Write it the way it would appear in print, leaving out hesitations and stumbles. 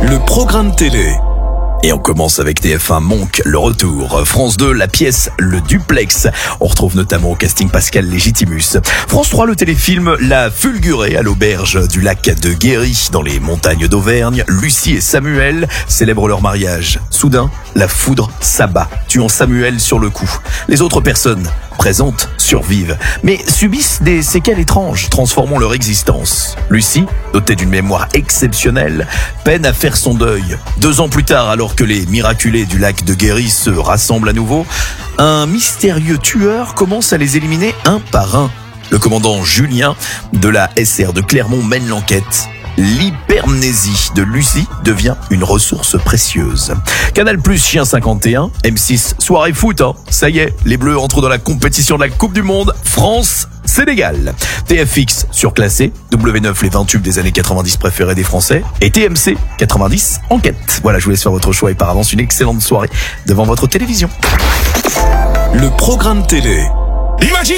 Le programme télé. Et on commence avec TF1 Monk, le retour. France 2, la pièce Le Duplex. On retrouve notamment au casting Pascal Légitimus. France 3, le téléfilm La Fulgurée à l'auberge du lac de Guéry, dans les montagnes d'Auvergne. Lucie et Samuel célèbrent leur mariage. Soudain, la foudre s'abat, tuant Samuel sur le coup. Les autres personnes présentes survivent, mais subissent des séquelles étranges, transformant leur existence. Lucie, dotée d'une mémoire exceptionnelle, peine à faire son deuil. 2 ans plus tard, alors que les miraculés du lac de Guéry se rassemblent à nouveau, un mystérieux tueur commence à les éliminer un par un. Le commandant Julien de la SR de Clermont mène l'enquête. L'hypermnésie de Lucie devient une ressource précieuse. Canal+, Chien 51, M6, soirée foot, ça y est, les Bleus entrent dans la compétition de la Coupe du Monde, France-Sénégal. TFX, surclassé, W9, les 20 tubes des années 90 préférés des Français, et TMC, 90, enquête. Voilà, je vous laisse faire votre choix et par avance une excellente soirée devant votre télévision. Le programme télé. Imagine